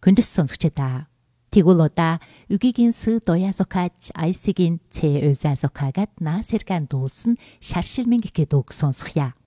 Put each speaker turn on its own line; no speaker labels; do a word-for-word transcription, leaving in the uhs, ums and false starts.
Хүндэс сонсогчдаа. Тэгвэл одоо үгийн сүү дояасокач айсигийн цэ өзаасокагад наасэрган дуусан шаршилмэн гэхэд үг сонсохъя.